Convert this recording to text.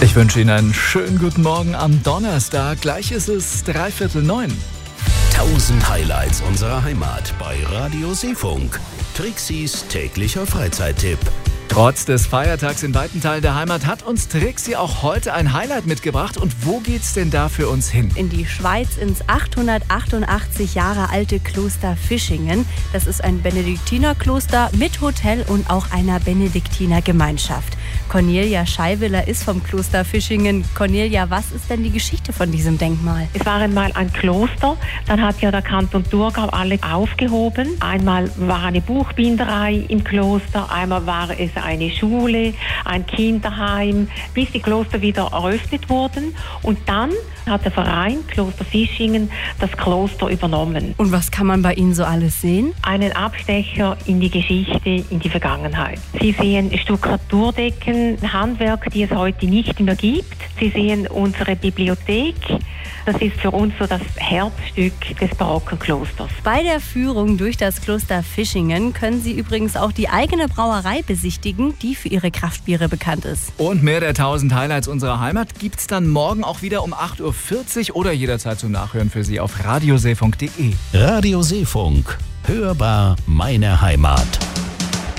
Ich wünsche Ihnen einen schönen guten Morgen am Donnerstag. Gleich ist es 8:45. 1000 Highlights unserer Heimat bei Radio Seefunk. Trixis täglicher Freizeittipp. Trotz des Feiertags in weiten Teilen der Heimat hat uns Trixi auch heute ein Highlight mitgebracht. Und wo geht's denn da für uns hin? In die Schweiz, ins 888 Jahre alte Kloster Fischingen. Das ist ein Benediktinerkloster mit Hotel und auch einer Benediktinergemeinschaft. Cornelia Scheiwiller ist vom Kloster Fischingen. Cornelia, was ist denn die Geschichte von diesem Denkmal? Es war einmal ein Kloster, dann hat ja der Kanton Thurgau alle aufgehoben. Einmal war eine Buchbinderei im Kloster, einmal war es eine Schule, ein Kinderheim, bis die Kloster wieder eröffnet wurden. Und dann hat der Verein Kloster Fischingen das Kloster übernommen. Und was kann man bei Ihnen so alles sehen? Einen Abstecher in die Geschichte, in die Vergangenheit. Sie sehen Stuckaturdecken, Handwerk, die es heute nicht mehr gibt. Sie sehen unsere Bibliothek. Das ist für uns so das Herzstück des barocken Klosters. Bei der Führung durch das Kloster Fischingen können Sie übrigens auch die eigene Brauerei besichtigen, die für ihre Kraftbiere bekannt ist. Und mehr der 1000 Highlights unserer Heimat gibt's dann morgen auch wieder um 8:40 Uhr oder jederzeit zum Nachhören für Sie auf radioseefunk.de. Radio Seefunk. Hörbar meine Heimat.